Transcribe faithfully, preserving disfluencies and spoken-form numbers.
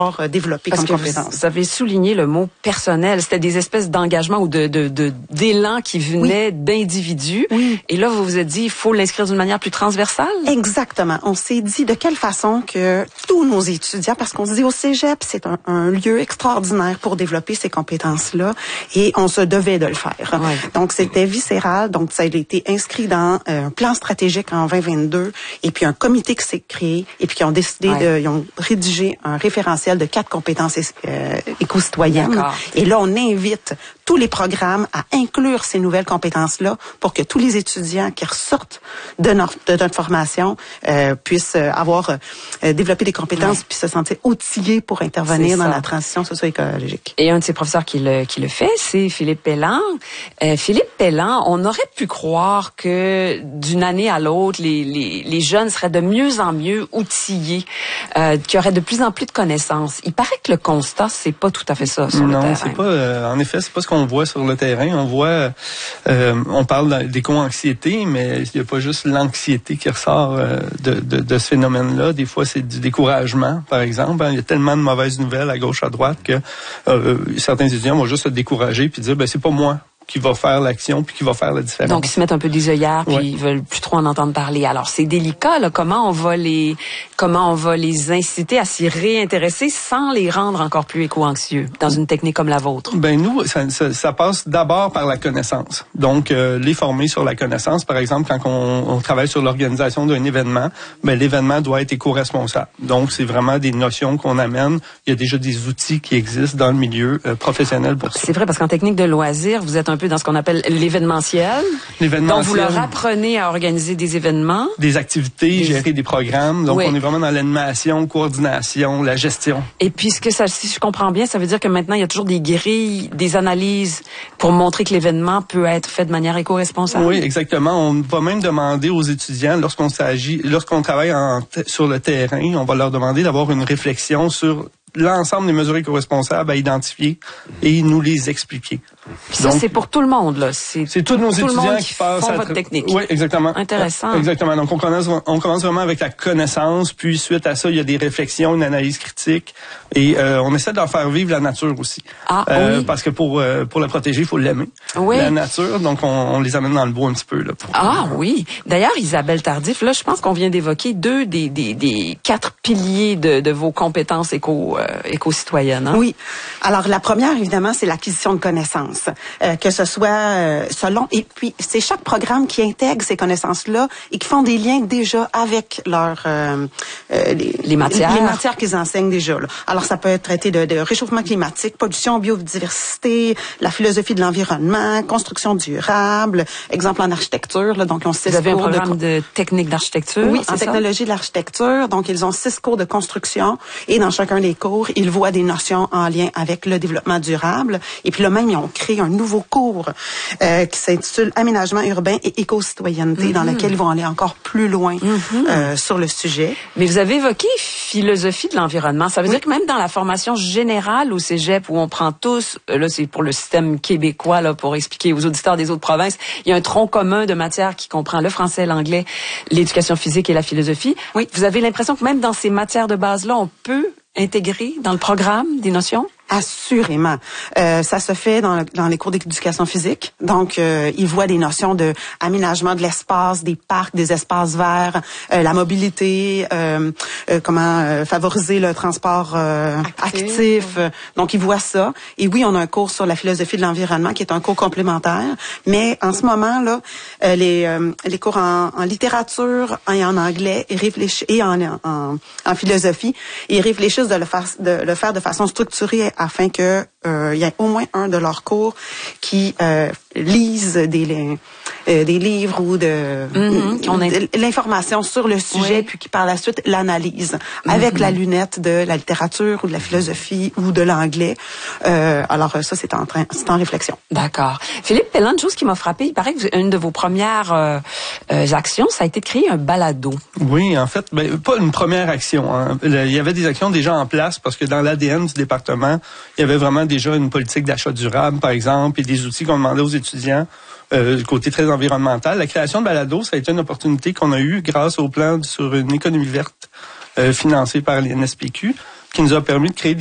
développer Parce comme que compétence. Vous, vous avez souligné le mot personnel. C'était des espèces d'engagement ou de, de, de, d'élan qui venaient oui. d'individus. Oui. Et là, vous vous êtes dit, il faut l'inscrire d'une manière plus transversale? Exactement. On s'est dit de quelle façon que tous nos étudiants, parce qu'on se dit au cégep, c'est un, un lieu extraordinaire pour développer ces compétences-là et on se devait de le faire. Oui. Donc, c'était viscéral. Donc, ça a été inscrit dans un plan stratégique en vingt vingt-deux et puis un comité qui s'est créé et puis qui ont décidé oui. de, ils ont rédigé un référentiel de quatre compétences euh, éco-citoyennes. D'accord. Et là, on invite tous les programmes à inclure ces nouvelles compétences-là pour que tous les étudiants qui ressortent de notre, de notre formation euh, puissent avoir euh, développé des compétences ouais. puis se sentir outillés pour intervenir dans la transition socio-écologique. Et un de ces professeurs qui le, qui le fait, c'est Philippe Pelland. Euh, Philippe Pelland, on aurait pu croire que d'une année à l'autre, les, les, les jeunes seraient de mieux en mieux outillés, euh, qu'il y aurait de plus en plus de connaissances. Il paraît que le constat, c'est pas tout à fait ça sur non, le terrain. Non, c'est pas. Euh, en effet, c'est pas ce qu'on voit sur le terrain. On voit, euh, on parle d'éco-anxiété, mais il y a pas juste l'anxiété qui ressort euh, de, de, de ce phénomène-là. Des fois, c'est du découragement, par exemple. Il y a tellement de mauvaises nouvelles à gauche, à droite que euh, certains étudiants vont juste se décourager puis dire, ben c'est pas moi qui va faire l'action puis qui va faire la différence. Donc, ils se mettent un peu des œillères puis ouais. ils veulent plus trop en entendre parler. Alors, c'est délicat, là. Comment on va les, comment on va les inciter à s'y réintéresser sans les rendre encore plus éco-anxieux dans une technique comme la vôtre? Ben, nous, ça, ça, ça passe d'abord par la connaissance. Donc, euh, les former sur la connaissance. Par exemple, quand on, on travaille sur l'organisation d'un événement, ben, l'événement doit être éco-responsable. Donc, c'est vraiment des notions qu'on amène. Il y a déjà des outils qui existent dans le milieu euh, professionnel pour ça. C'est vrai, parce qu'en technique de loisirs, vous êtes un peu dans ce qu'on appelle l'événementiel. L'événementiel. Donc, vous leur apprenez à organiser des événements. Des activités, des... gérer des programmes. Donc, oui. on est vraiment dans l'animation, coordination, la gestion. Et puis, ce que ça, si je comprends bien, ça veut dire que maintenant, il y a toujours des grilles, des analyses pour montrer que l'événement peut être fait de manière éco-responsable. Oui, exactement. On va même demander aux étudiants, lorsqu'on s'agit, lorsqu'on travaille en, sur le terrain, on va leur demander d'avoir une réflexion sur l'ensemble des mesures éco-responsables à identifier et nous les expliquer. Puis ça, c'est pour tout le monde, là. C'est, c'est tous nos tout étudiants qui, qui passent font à votre technique. Oui, exactement. Intéressant. Exactement. Donc, on commence, on commence vraiment avec la connaissance, puis suite à ça, il y a des réflexions, une analyse critique, et euh, on essaie de leur faire vivre la nature aussi. Ah, euh, oui. Parce que pour euh, pour la protéger, il faut l'aimer. Oui. La nature, donc on, on les amène dans le bois un petit peu là. Pour... Ah oui. D'ailleurs, Isabelle Tardif, là, je pense qu'on vient d'évoquer deux des des, des quatre piliers de, de vos compétences éco euh, éco-citoyennes. Hein? Oui. Alors la première, évidemment, c'est l'acquisition de connaissances, euh, que ce soit euh, selon et puis c'est chaque programme qui intègre ces connaissances-là et qui font des liens déjà avec leur euh, euh, les, les matières, les matières qu'ils enseignent déjà. Là. Alors ça peut être traité de, de réchauffement climatique, pollution, biodiversité, la philosophie de l'environnement, construction durable, exemple en architecture. Là, donc ils ont six Vous avez un cours programme de, de technique d'architecture. Oui, en ça? technologie de l'architecture. Donc ils ont six cours de construction et dans chacun des cours, ils voient des notions en lien avec le développement durable. Et puis là même, ils ont créé un nouveau cours euh, qui s'intitule Aménagement urbain et éco-citoyenneté, mm-hmm. dans lequel ils vont aller encore plus loin mm-hmm. euh, sur le sujet. Mais vous avez évoqué philosophie de l'environnement. Ça veut oui. dire que même dans la formation générale au cégep, où on prend tous, là c'est pour le système québécois, là pour expliquer aux auditeurs des autres provinces, il y a un tronc commun de matières qui comprend le français, l'anglais, l'éducation physique et la philosophie. Oui. Vous avez l'impression que même dans ces matières de base-là, on peut intégrer dans le programme des notions? Assurément. Euh, ça se fait dans, dans les cours d'éducation physique. Donc, euh, ils voient des notions de aménagement de l'espace, des parcs, des espaces verts, euh, la mobilité, euh, euh, comment euh, favoriser le transport euh, actif. actif. Donc, ils voient ça. Et oui, on a un cours sur la philosophie de l'environnement qui est un cours complémentaire. Mais en ce moment, là, euh, les, euh, les cours en, en littérature et en anglais et, réfléch- et en, en, en philosophie, ils réfléchissent de le faire de, le faire de façon structurée afin que euh, y ait au moins un de leurs cours qui euh, lise des, euh, des livres ou de, mm-hmm. on de l'information sur le sujet, oui. puis qui par la suite l'analyse mm-hmm. avec la lunette de la littérature ou de la philosophie ou de l'anglais. Euh, alors ça, c'est en train, c'est en réflexion. D'accord. Philippe Pelland, une chose qui m'a frappé, il paraît que une de vos premières euh, euh, actions, ça a été de créer un balado. Oui, en fait, ben, pas une première action. Hein. Il y avait des actions déjà en place parce que dans l'A D N du département, il y avait vraiment déjà une politique d'achat durable, par exemple, et des outils qu'on demandait aux étudiants, euh, du côté très environnemental. La création de balado, ça a été une opportunité qu'on a eue grâce au plan sur une économie verte euh, financé par l'I N S P Q. qui nous a permis de créer